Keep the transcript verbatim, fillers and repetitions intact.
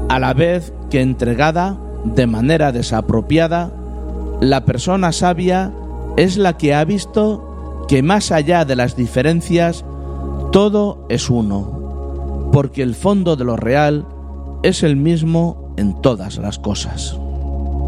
a la vez que entregada de manera desapropiada, la persona sabia es la que ha visto que más allá de las diferencias, todo es uno, porque el fondo de lo real es el mismo en todas las cosas.